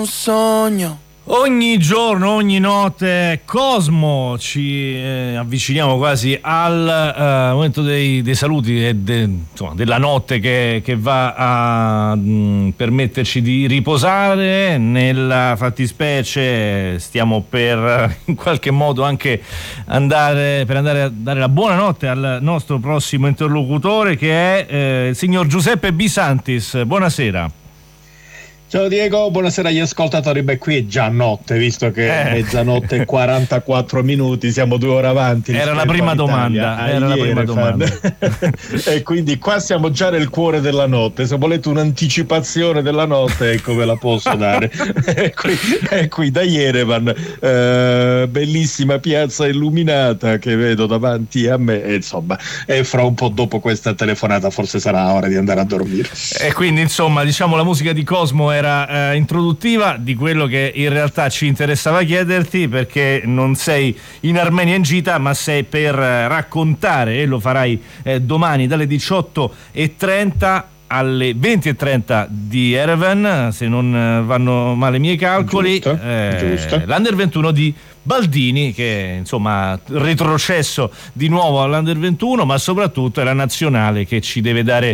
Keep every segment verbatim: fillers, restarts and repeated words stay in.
Un sogno. Ogni giorno, ogni notte, Cosmo, ci eh, avviciniamo quasi al eh, momento dei, dei saluti e de, insomma, della notte che, che va a mh, permetterci di riposare. Nella fattispecie stiamo per in qualche modo anche andare per andare a dare la buonanotte al nostro prossimo interlocutore, che è eh, il signor Giuseppe Bisantis. Buonasera. Ciao Diego, buonasera agli ascoltatori. Beh, qui è già notte, visto che è eh. mezzanotte e quarantaquattro minuti, siamo due ore avanti. Era la prima domanda, era la prima domanda. E quindi qua siamo già nel cuore della notte. Se volete un'anticipazione della notte, ecco, ve la posso dare. È qui, è qui da Yerevan, eh, bellissima piazza illuminata che vedo davanti a me, e insomma, e fra un po' dopo questa telefonata forse sarà ora di andare a dormire. E quindi, insomma, diciamo, la musica di Cosmo è era eh, introduttiva di quello che in realtà ci interessava chiederti, perché non sei in Armenia in gita, ma sei per eh, raccontare, e lo farai eh, domani dalle diciotto e trenta alle venti e trenta di Yerevan, se non vanno male i miei calcoli, giusto, eh, giusto. l'Under ventuno di Baldini, che insomma retrocesso di nuovo all'Under ventuno, ma soprattutto è la nazionale che ci deve dare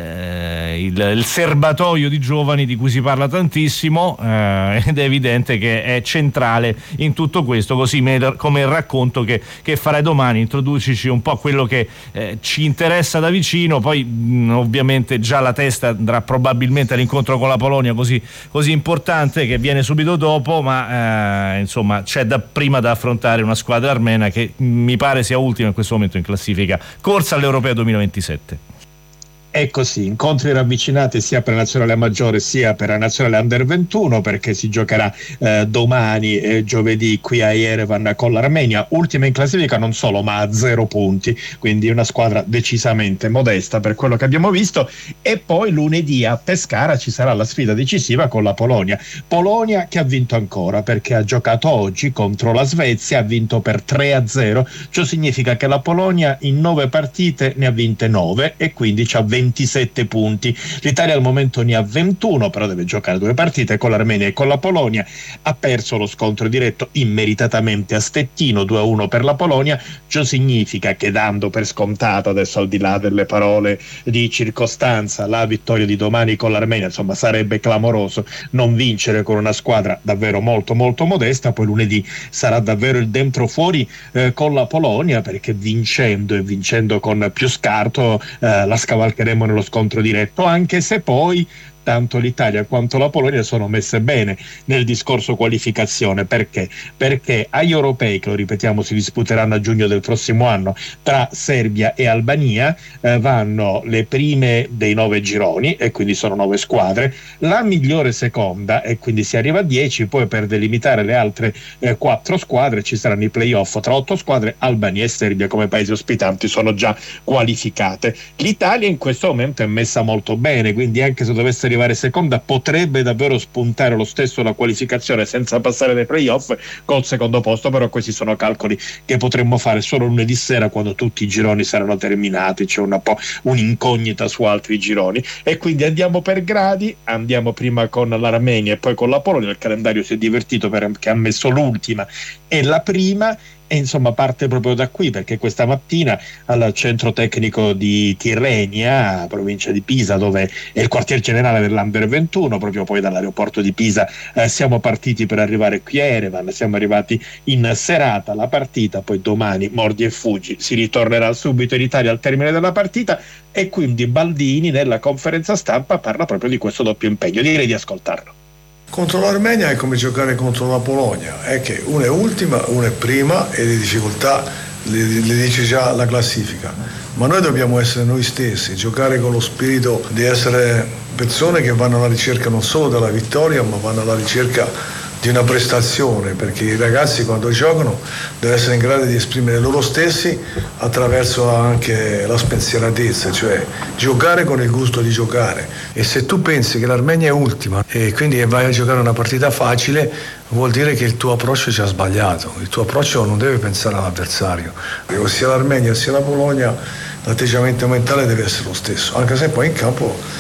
eh, il, il serbatoio di giovani di cui si parla tantissimo, eh, ed è evidente che è centrale in tutto questo, così me, come il racconto che, che farai domani. Introducici un po' quello che eh, ci interessa da vicino, poi mh, ovviamente già la testa andrà probabilmente all'incontro con la Polonia, così, così importante, che viene subito dopo, ma eh, insomma c'è da prima da affrontare una squadra armena che mi pare sia ultima in questo momento in classifica, corsa all'Europeo duemilaventisette. È così, incontri ravvicinati sia per la nazionale maggiore sia per la nazionale Under ventuno, perché si giocherà eh, domani e giovedì qui a Yerevan con l'Armenia, ultima in classifica non solo ma a zero punti, quindi una squadra decisamente modesta per quello che abbiamo visto. E poi lunedì a Pescara ci sarà la sfida decisiva con la Polonia, Polonia che ha vinto ancora, perché ha giocato oggi contro la Svezia, ha vinto per tre a zero, ciò significa che la Polonia in nove partite ne ha vinte nove e quindi c'ha ventisette punti. L'Italia al momento ne ha ventuno, però deve giocare due partite con l'Armenia e con la Polonia. Ha perso lo scontro diretto immeritatamente a Stettino, due a uno per la Polonia. Ciò significa che, dando per scontato, adesso al di là delle parole di circostanza, la vittoria di domani con l'Armenia, insomma sarebbe clamoroso non vincere con una squadra davvero molto molto modesta. Poi lunedì sarà davvero il dentro fuori eh, con la Polonia, perché vincendo e vincendo con più scarto eh, la scavalcheremo nello scontro diretto, anche se poi tanto l'Italia quanto la Polonia sono messe bene nel discorso qualificazione. Perché? Perché agli europei, che lo ripetiamo si disputeranno a giugno del prossimo anno tra Serbia e Albania, eh, vanno le prime dei nove gironi, e quindi sono nove squadre, la migliore seconda, e quindi si arriva a dieci. Poi, per delimitare le altre eh, quattro squadre, ci saranno i playoff tra otto squadre. Albania e Serbia come paesi ospitanti sono già qualificate. L'Italia in questo momento è messa molto bene, quindi anche se dovesse arrivare seconda potrebbe davvero spuntare lo stesso la qualificazione senza passare dai playoff col secondo posto. Però questi sono calcoli che potremmo fare solo lunedì sera, quando tutti i gironi saranno terminati, c'è una po' un'incognita su altri gironi. E quindi andiamo per gradi, andiamo prima con l'Armenia e poi con la Polonia. Il calendario si è divertito perché ha messo l'ultima e la prima, e insomma parte proprio da qui, perché questa mattina al centro tecnico di Tirrenia, provincia di Pisa, dove è il quartier generale dell'Under ventuno, proprio poi dall'aeroporto di Pisa eh, siamo partiti per arrivare qui a Yerevan. Siamo arrivati in serata, la partita poi domani mordi e fuggi, si ritornerà subito in Italia al termine della partita, e quindi Baldini nella conferenza stampa parla proprio di questo doppio impegno. Direi di ascoltarlo. Contro l'Armenia è come giocare contro la Polonia, è che una è ultima, una è prima, e le difficoltà le, le dice già la classifica, ma noi dobbiamo essere noi stessi, giocare con lo spirito di essere persone che vanno alla ricerca non solo della vittoria, ma vanno alla ricerca di una prestazione, perché i ragazzi quando giocano devono essere in grado di esprimere loro stessi attraverso anche la spensieratezza, cioè giocare con il gusto di giocare. E se tu pensi che l'Armenia è ultima e quindi vai a giocare una partita facile, vuol dire che il tuo approccio ci ha sbagliato. Il tuo approccio non deve pensare all'avversario, sia l'Armenia sia la Polonia, l'atteggiamento mentale deve essere lo stesso, anche se poi in campo